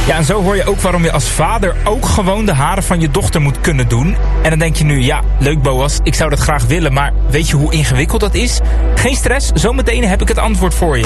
Ja, en zo hoor je ook waarom je als vader ook gewoon de haren van je dochter moet kunnen doen. En dan denk je nu, ja, leuk Boas, ik zou dat graag willen, maar weet je hoe ingewikkeld dat is? Geen stress, zometeen heb ik het antwoord voor je.